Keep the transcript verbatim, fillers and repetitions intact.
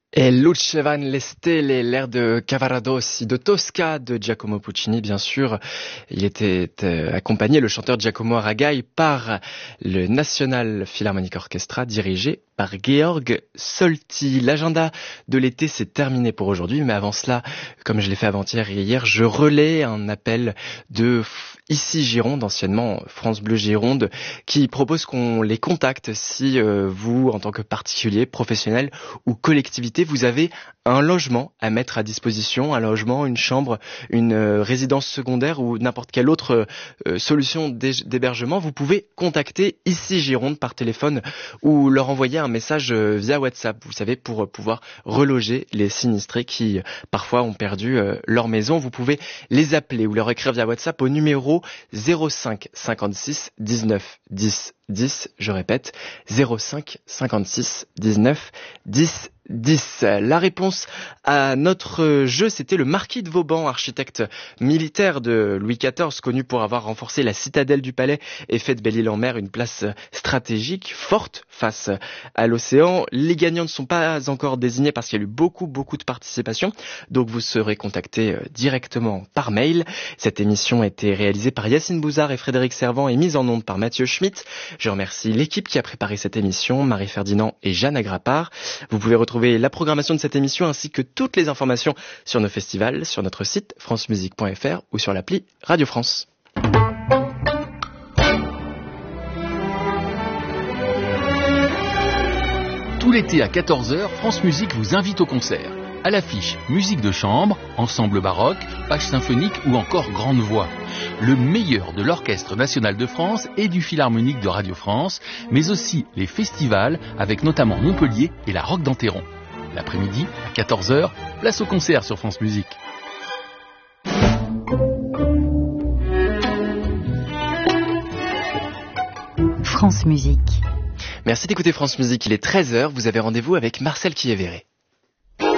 Et Luce van le stelle, l'air de Cavaradossi, de Tosca, de Giacomo Puccini, bien sûr. Il était euh, accompagné, le chanteur Giacomo Aragaj, par le National Philharmonic Orchestra, dirigé par Georg Solti. L'agenda de l'été, c'est terminé pour aujourd'hui, mais avant cela, comme je l'ai fait avant-hier et hier, je relais un appel de Ici Gironde, anciennement France Bleu Gironde, qui propose qu'on les contacte si euh, vous, en tant que particulier, professionnel ou collectivité, vous avez un logement à mettre à disposition, un logement, une chambre, une euh, résidence secondaire ou n'importe quelle autre euh, solution d'hébergement, vous pouvez contacter Ici Gironde par téléphone ou leur envoyer un message euh, via WhatsApp, vous savez, pour euh, pouvoir reloger les sinistrés qui euh, parfois ont perdu euh, leur maison. Vous pouvez les appeler ou leur écrire via WhatsApp au numéro zéro cinq cinquante-six dix-neuf dix dix, je répète, zéro cinq cinquante-six dix-neuf dix dix. La réponse à notre jeu, c'était le marquis de Vauban, architecte militaire de Louis quatorze, connu pour avoir renforcé la citadelle du palais et fait de Belle-Île-en-Mer une place stratégique forte face à l'océan. Les gagnants ne sont pas encore désignés parce qu'il y a eu beaucoup, beaucoup de participation, donc vous serez contactés directement par mail. Cette émission a été réalisée par Yacine Bouzard et Frédéric Servant et mise en onde par Mathieu Schmitt. Je remercie l'équipe qui a préparé cette émission, Marie-Ferdinand et Jeanne Agrapard. Vous pouvez retrouver la programmation de cette émission ainsi que toutes les informations sur nos festivals sur notre site francemusique point f r ou sur l'appli Radio France. Tout l'été à quatorze heures, France Musique vous invite au concert. À l'affiche, musique de chambre, ensemble baroque, page symphonique ou encore grande voix. Le meilleur de l'Orchestre National de France et du Philharmonique de Radio France, mais aussi les festivals avec notamment Montpellier et la Roque d'Enterron. L'après-midi, à quatorze heures, place au concert sur France Musique. France Musique. Merci d'écouter France Musique, il est treize heures, vous avez rendez-vous avec Marcel Quillévéré.